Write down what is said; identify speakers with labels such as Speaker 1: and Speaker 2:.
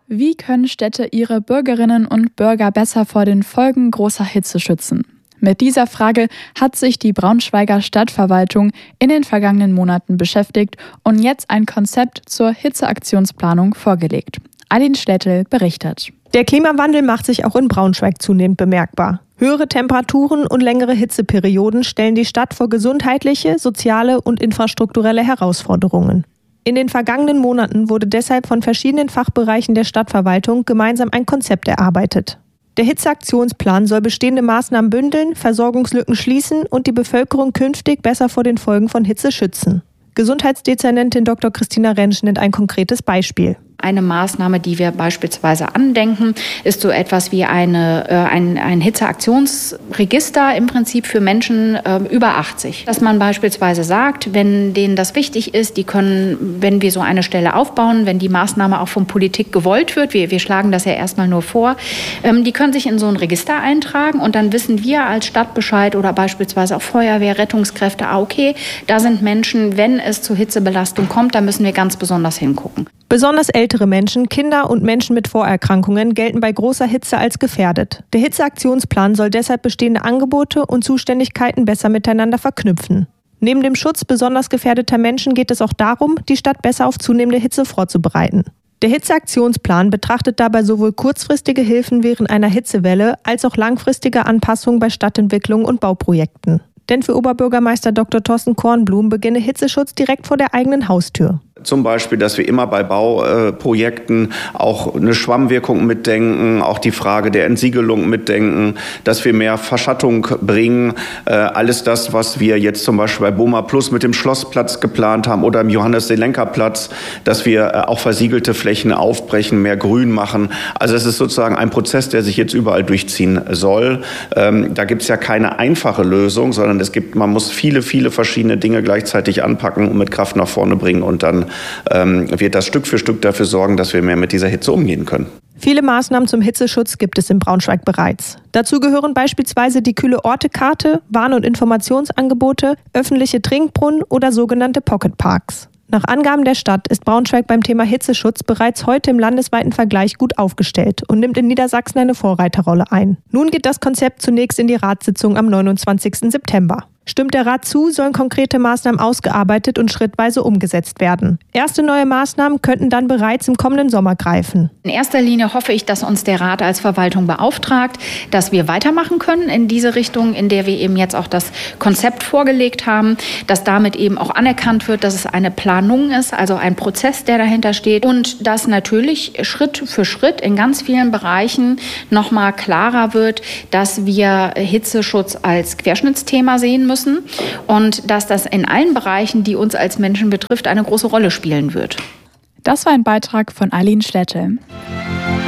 Speaker 1: Wie können Städte ihre Bürgerinnen und Bürger besser vor den Folgen großer Hitze schützen? Mit dieser Frage hat sich die Braunschweiger Stadtverwaltung in den vergangenen Monaten beschäftigt und jetzt ein Konzept zur Hitzeaktionsplanung vorgelegt. Aline Schlettel berichtet.
Speaker 2: Der Klimawandel macht sich auch in Braunschweig zunehmend bemerkbar. Höhere Temperaturen und längere Hitzeperioden stellen die Stadt vor gesundheitliche, soziale und infrastrukturelle Herausforderungen. In den vergangenen Monaten wurde deshalb von verschiedenen Fachbereichen der Stadtverwaltung gemeinsam ein Konzept erarbeitet. Der Hitzeaktionsplan soll bestehende Maßnahmen bündeln, Versorgungslücken schließen und die Bevölkerung künftig besser vor den Folgen von Hitze schützen. Gesundheitsdezernentin Dr. Christina Rentsch nennt ein konkretes Beispiel.
Speaker 3: Eine Maßnahme, die wir beispielsweise andenken, ist so etwas wie ein Hitzeaktionsregister im Prinzip für Menschen über 80. Dass man beispielsweise sagt, wenn denen das wichtig ist, die können, wenn wir so eine Stelle aufbauen, wenn die Maßnahme auch von Politik gewollt wird, wir schlagen das ja erstmal nur vor, die können sich in so ein Register eintragen und dann wissen wir als Stadt Bescheid oder beispielsweise auch Feuerwehr, Rettungskräfte, okay, da sind Menschen, wenn es zu Hitzebelastung kommt, da müssen wir ganz besonders hingucken.
Speaker 2: Besonders ältere Menschen, Kinder und Menschen mit Vorerkrankungen gelten bei großer Hitze als gefährdet. Der Hitzeaktionsplan soll deshalb bestehende Angebote und Zuständigkeiten besser miteinander verknüpfen. Neben dem Schutz besonders gefährdeter Menschen geht es auch darum, die Stadt besser auf zunehmende Hitze vorzubereiten. Der Hitzeaktionsplan betrachtet dabei sowohl kurzfristige Hilfen während einer Hitzewelle als auch langfristige Anpassungen bei Stadtentwicklung und Bauprojekten. Denn für Oberbürgermeister Dr. Thorsten Kornblum beginne Hitzeschutz direkt vor der eigenen Haustür.
Speaker 4: Zum Beispiel, dass wir immer bei Bauprojekten auch eine Schwammwirkung mitdenken, auch die Frage der Entsiegelung mitdenken, dass wir mehr Verschattung bringen. Alles das, was wir jetzt zum Beispiel bei Boma Plus mit dem Schlossplatz geplant haben oder im Johannes-Selenka-Platz, dass wir auch versiegelte Flächen aufbrechen, mehr Grün machen. Also es ist sozusagen ein Prozess, der sich jetzt überall durchziehen soll. Da gibt es ja keine einfache Lösung, sondern man muss viele, viele verschiedene Dinge gleichzeitig anpacken und mit Kraft nach vorne bringen und dann wird das Stück für Stück dafür sorgen, dass wir mehr mit dieser Hitze umgehen können.
Speaker 2: Viele Maßnahmen zum Hitzeschutz gibt es in Braunschweig bereits. Dazu gehören beispielsweise die Kühle-Orte-Karte, Warn- und Informationsangebote, öffentliche Trinkbrunnen oder sogenannte Pocket-Parks. Nach Angaben der Stadt ist Braunschweig beim Thema Hitzeschutz bereits heute im landesweiten Vergleich gut aufgestellt und nimmt in Niedersachsen eine Vorreiterrolle ein. Nun geht das Konzept zunächst in die Ratssitzung am 29. September. Stimmt der Rat zu, sollen konkrete Maßnahmen ausgearbeitet und schrittweise umgesetzt werden. Erste neue Maßnahmen könnten dann bereits im kommenden Sommer greifen.
Speaker 3: In erster Linie hoffe ich, dass uns der Rat als Verwaltung beauftragt, dass wir weitermachen können in diese Richtung, in der wir eben jetzt auch das Konzept vorgelegt haben, dass damit eben auch anerkannt wird, dass es eine Planung ist, also ein Prozess, der dahinter steht und dass natürlich Schritt für Schritt in ganz vielen Bereichen nochmal klarer wird, dass wir Hitzeschutz als Querschnittsthema sehen müssen. Und dass das in allen Bereichen, die uns als Menschen betrifft, eine große Rolle spielen wird.
Speaker 1: Das war ein Beitrag von Aline Schlettel.